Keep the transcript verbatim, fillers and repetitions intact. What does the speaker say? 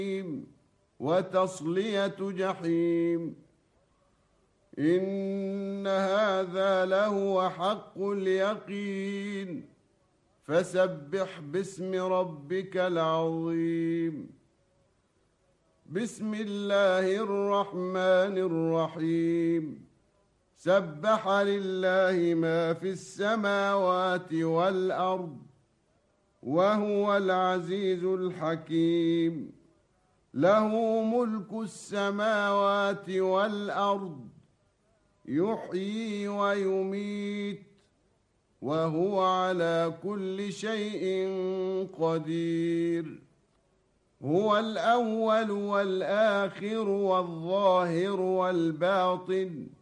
وتصلية جحيم. إن هذا لهو حق اليقين. فسبح باسم ربك العظيم. بسم الله الرحمن الرحيم. سبح لله ما في السماوات والأرض وهو العزيز الحكيم. له ملك السماوات والأرض يحيي ويميت وهو على كل شيء قدير. هو الأول والآخر والظاهر والباطن